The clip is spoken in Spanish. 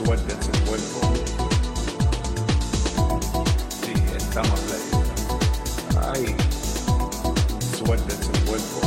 Suelta ese cuerpo. Sí, estamos ready. Ay, suelta ese cuerpo.